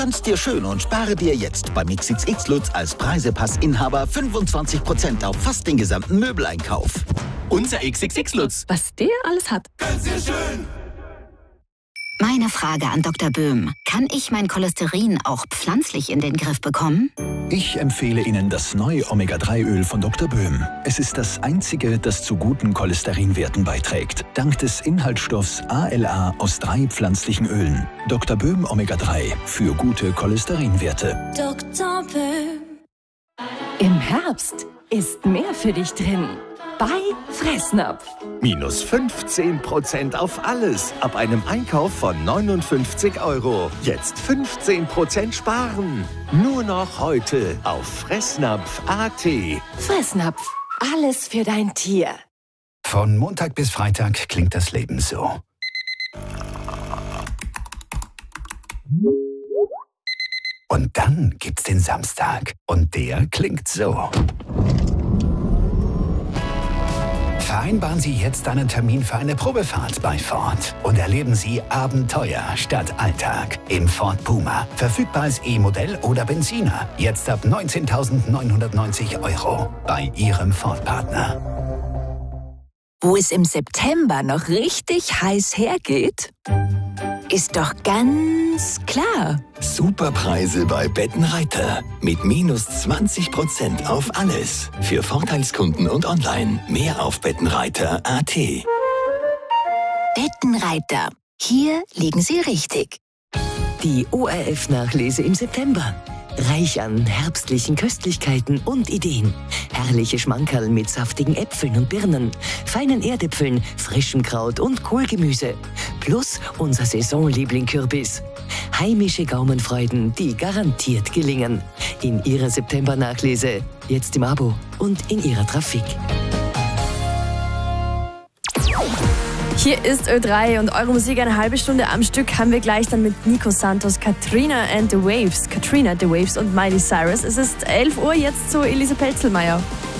Tanz dir schön und spare dir jetzt beim XXX Lutz als Preisepassinhaber 25% auf fast den gesamten Möbeleinkauf. Unser XXX Lutz. Was der alles hat. Tanz dir schön. Meine Frage an Dr. Böhm. Kann ich mein Cholesterin auch pflanzlich in den Griff bekommen? Ich empfehle Ihnen das neue Omega-3-Öl von Dr. Böhm. Es ist das einzige, das zu guten Cholesterinwerten beiträgt. Dank des Inhaltsstoffs ALA aus 3 pflanzlichen Ölen. Dr. Böhm Omega-3 für gute Cholesterinwerte. Dr. Böhm. Im Herbst ist mehr für dich drin. Bei Fressnapf. Minus 15% auf alles ab einem Einkauf von 59 €. Jetzt 15% sparen. Nur noch heute auf Fressnapf.at. Fressnapf. Alles für dein Tier. Von Montag bis Freitag klingt das Leben so. Und dann gibt's den Samstag. Und der klingt so. Vereinbaren Sie jetzt einen Termin für eine Probefahrt bei Ford und erleben Sie Abenteuer statt Alltag im Ford Puma. Verfügbar als E-Modell oder Benziner. Jetzt ab 19.990 € bei Ihrem Ford-Partner. Wo es im September noch richtig heiß hergeht, ist doch ganz klar. Superpreise bei Bettenreiter. Mit minus 20% auf alles. Für Vorteilskunden und online. Mehr auf Bettenreiter.at. Bettenreiter. Hier liegen Sie richtig. Die ORF-Nachlese im September. Reich an herbstlichen Köstlichkeiten und Ideen. Herrliche Schmankerl mit saftigen Äpfeln und Birnen, feinen Erdäpfeln, frischem Kraut und Kohlgemüse. Plus unser Saisonliebling Kürbis. Heimische Gaumenfreuden, die garantiert gelingen. In Ihrer September-Nachlese, jetzt im Abo und in Ihrer Trafik. Hier ist Ö3 und eure Musik eine halbe Stunde am Stück haben wir gleich dann mit Nico Santos, Katrina and the Waves. Katrina, the Waves und Miley Cyrus. Es ist 11 Uhr, jetzt zu Elise Pelzelmeier.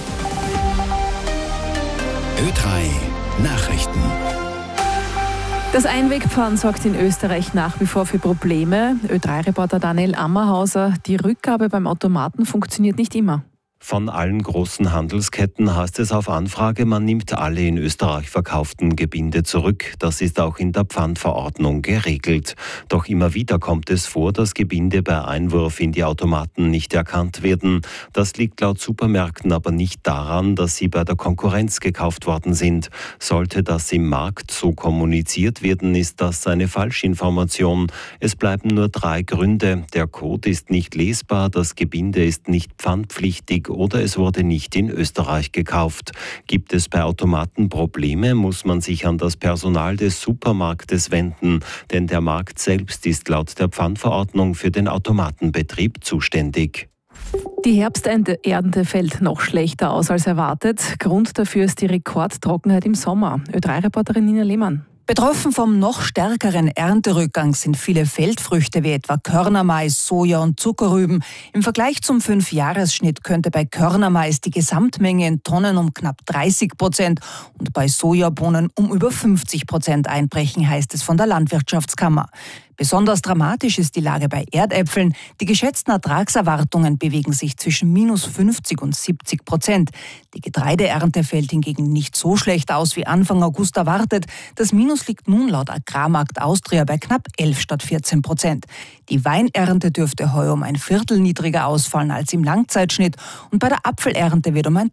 Ö3 Nachrichten. Das Einwegpfand sorgt in Österreich nach wie vor für Probleme. Ö3-Reporter Daniel Ammerhauser, die Rückgabe beim Automaten funktioniert nicht immer. Von allen großen Handelsketten heißt es auf Anfrage, man nimmt alle in Österreich verkauften Gebinde zurück. Das ist auch in der Pfandverordnung geregelt. Doch immer wieder kommt es vor, dass Gebinde bei Einwurf in die Automaten nicht erkannt werden. Das liegt laut Supermärkten aber nicht daran, dass sie bei der Konkurrenz gekauft worden sind. Sollte das im Markt so kommuniziert werden, ist das eine Falschinformation. Es bleiben nur 3 Gründe. Der Code ist nicht lesbar, das Gebinde ist nicht pfandpflichtig oder es wurde nicht in Österreich gekauft. Gibt es bei Automaten Probleme, muss man sich an das Personal des Supermarktes wenden, denn der Markt selbst ist laut der Pfandverordnung für den Automatenbetrieb zuständig. Die Herbsternte fällt noch schlechter aus als erwartet. Grund dafür ist die Rekordtrockenheit im Sommer. Ö3-Reporterin Nina Lehmann. Betroffen vom noch stärkeren Ernterückgang sind viele Feldfrüchte wie etwa Körnermais, Soja und Zuckerrüben. Im Vergleich zum 5-Jahres-Schnitt könnte bei Körnermais die Gesamtmenge in Tonnen um knapp 30% und bei Sojabohnen um über 50% einbrechen, heißt es von der Landwirtschaftskammer. Besonders dramatisch ist die Lage bei Erdäpfeln. Die geschätzten Ertragserwartungen bewegen sich zwischen minus 50 und 70%. Die Getreideernte fällt hingegen nicht so schlecht aus wie Anfang August erwartet. Das Minus liegt nun laut Agrarmarkt Austria bei knapp 11 statt 14%. Die Weinernte dürfte heuer um ein Viertel niedriger ausfallen als im Langzeitschnitt und bei der Apfelernte wird um ein